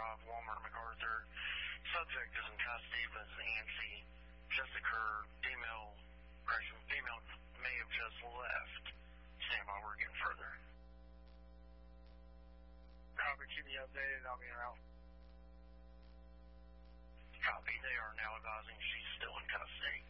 Walmart MacArthur. Subject is in custody, but it's Nancy. Just occurred. Female may have just left. Stand by, we're getting further. Copy, keep me updated. I'll be around. Copy, they are now advising she's still in custody.